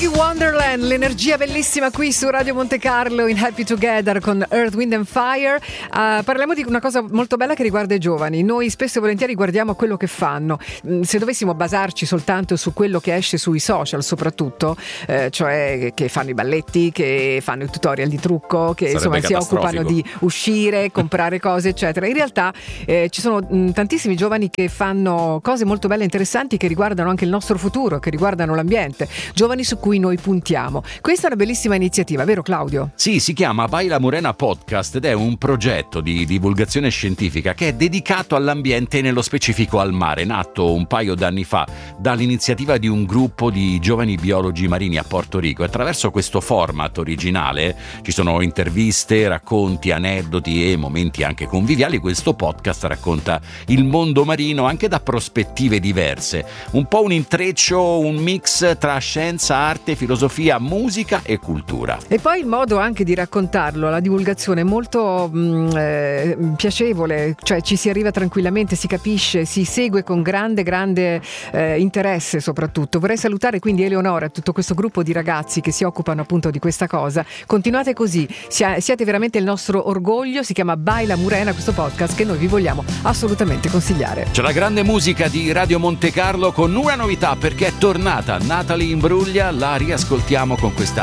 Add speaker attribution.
Speaker 1: Stevie Wonderland, l'energia bellissima qui su Radio Monte Carlo in Happy Together con Earth, Wind and Fire. Parliamo di una cosa molto bella che riguarda i giovani. Noi spesso e volentieri guardiamo quello che fanno. Se dovessimo basarci soltanto su quello che esce sui social soprattutto, cioè che fanno i balletti, che fanno i tutorial di trucco, che insomma si occupano di uscire, comprare cose eccetera. In realtà ci sono tantissimi giovani che fanno cose molto belle e interessanti che riguardano anche il nostro futuro, che riguardano l'ambiente, giovani su cui noi puntiamo. Questa è una bellissima iniziativa, vero Claudio?
Speaker 2: Sì, si chiama Baila Morena Podcast ed è un progetto di divulgazione scientifica che è dedicato all'ambiente e nello specifico al mare, nato un paio d'anni fa dall'iniziativa di un gruppo di giovani biologi marini a Porto Rico. Attraverso questo format originale ci sono interviste, racconti, aneddoti e momenti anche conviviali. Questo podcast racconta il mondo marino anche da prospettive diverse, un po' un intreccio, un mix tra scienza, arte, filosofia, musica e cultura.
Speaker 1: E poi il modo anche di raccontarlo, la divulgazione è molto piacevole, cioè ci si arriva tranquillamente, si capisce, si segue con grande interesse soprattutto. Vorrei salutare quindi Eleonora e tutto questo gruppo di ragazzi che si occupano appunto di questa cosa. Continuate così, siete veramente il nostro orgoglio. Si chiama Baila Morena questo podcast che noi vi vogliamo assolutamente consigliare.
Speaker 2: C'è la grande musica di Radio Monte Carlo con una novità, perché è tornata Natalie Imbruglia, la riascoltiamo con questa